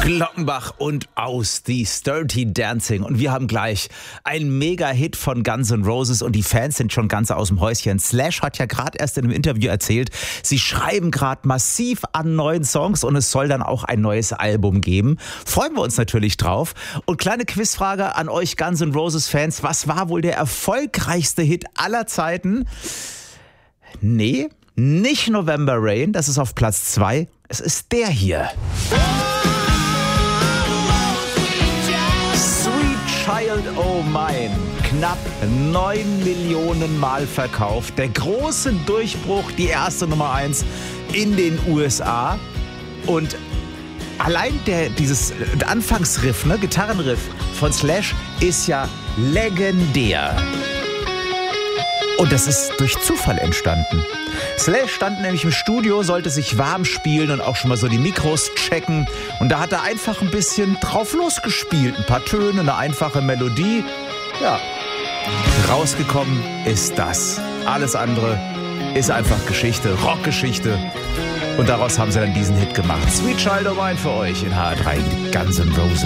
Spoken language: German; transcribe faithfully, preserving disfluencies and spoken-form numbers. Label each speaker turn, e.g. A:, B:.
A: Glockenbach und Aus, die Dirty Dancing. Und wir haben gleich einen Mega-Hit von Guns N' Roses und die Fans sind schon ganz aus dem Häuschen. Slash hat ja gerade erst in einem Interview erzählt, sie schreiben gerade massiv an neuen Songs und es soll dann auch ein neues Album geben. Freuen wir uns natürlich drauf. Und kleine Quizfrage an euch Guns N' Roses Fans. Was war wohl der erfolgreichste Hit aller Zeiten? Nee, nicht November Rain, das ist auf Platz zwei. Es ist der hier. Child O' Mine, knapp neun Millionen Mal verkauft. Der große Durchbruch, die erste Nummer eins in den U S A. Und allein der, dieses Anfangsriff, ne, Gitarrenriff von Slash ist ja legendär. Und das ist durch Zufall entstanden. Slash stand nämlich im Studio, sollte sich warm spielen und auch schon mal so die Mikros checken. Und da hat er einfach ein bisschen drauf losgespielt. Ein paar Töne, eine einfache Melodie. Ja, rausgekommen ist das. Alles andere ist einfach Geschichte, Rockgeschichte. Und daraus haben sie dann diesen Hit gemacht. Sweet Child O' Mine für euch in H R drei, Guns N' Roses.